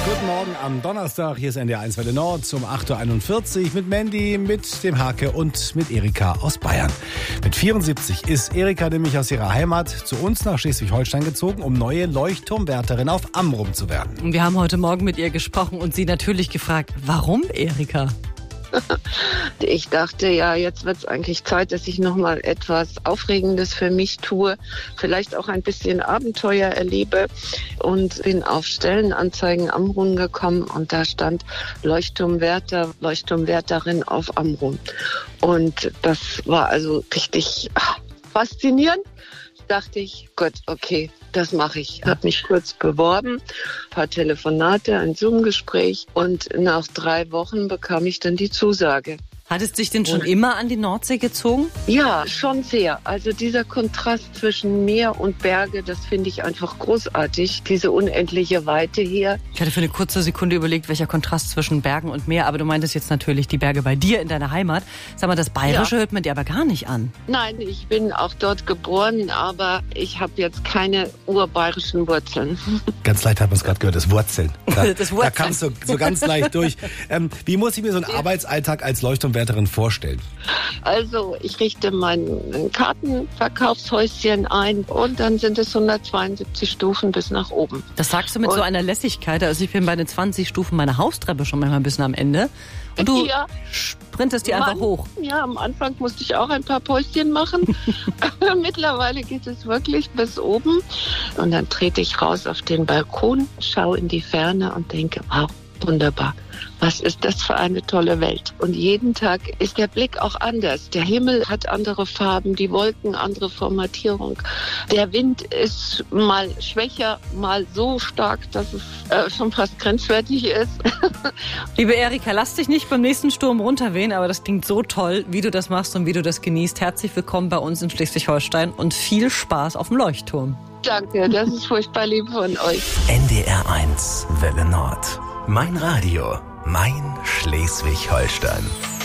Guten Morgen am Donnerstag. Hier ist NDR 1 Welle Nord um 8.41 Uhr mit Mandy, mit dem Hake und mit Erika aus Bayern. Mit 74 ist Erika nämlich aus ihrer Heimat zu uns nach Schleswig-Holstein gezogen, um neue Leuchtturmwärterin auf Amrum zu werden. Wir haben heute Morgen mit ihr gesprochen und sie natürlich gefragt, warum, Erika? Ich dachte, ja, jetzt wird es eigentlich Zeit, dass ich noch mal etwas Aufregendes für mich tue, vielleicht auch ein bisschen Abenteuer erlebe und bin auf Stellenanzeigen Amrum gekommen und da stand Leuchtturmwärter, Leuchtturmwärterin auf Amrum. Und das war also richtig faszinierend. Dachte ich, Gott, okay, das mache ich. Habe mich kurz beworben, ein paar Telefonate, ein Zoom-Gespräch und nach 3 Wochen bekam ich dann die Zusage. Hat es dich denn schon immer an die Nordsee gezogen? Ja, schon sehr. Also dieser Kontrast zwischen Meer und Berge, das finde ich einfach großartig. Diese unendliche Weite hier. Ich hatte für eine kurze Sekunde überlegt, welcher Kontrast zwischen Bergen und Meer. Aber du meintest jetzt natürlich die Berge bei dir in deiner Heimat. Sag mal, das Bayerische hört man dir aber gar nicht an. Nein, ich bin auch dort geboren, aber ich habe jetzt keine urbayerischen Wurzeln. Ganz leicht hat man es gerade gehört, das Wurzeln. Das Wurzeln. Da kannst du so ganz leicht durch. Wie muss ich mir so einen Arbeitsalltag als Leuchtturmwärterin vorstellen? Also ich richte mein Kartenverkaufshäuschen ein und dann sind es 172 Stufen bis nach oben. Das sagst du mit so einer Lässigkeit. Also ich bin bei den 20 Stufen meiner Haustreppe schon manchmal ein bisschen am Ende. Und du sprintest die einfach hoch. Ja, am Anfang musste ich auch ein paar Päuschen machen. Mittlerweile geht es wirklich bis oben. Und dann trete ich raus auf den Balkon, schaue in die Ferne und denke, wow, wunderbar. Was ist das für eine tolle Welt? Und jeden Tag ist der Blick auch anders. Der Himmel hat andere Farben, die Wolken andere Formatierung. Der Wind ist mal schwächer, mal so stark, dass es schon fast grenzwertig ist. Liebe Erika, lass dich nicht beim nächsten Sturm runterwehen, aber das klingt so toll, wie du das machst und wie du das genießt. Herzlich willkommen bei uns in Schleswig-Holstein und viel Spaß auf dem Leuchtturm. Danke, das ist furchtbar lieb von euch. NDR 1 Welle Nord. Mein Radio, mein Schleswig-Holstein.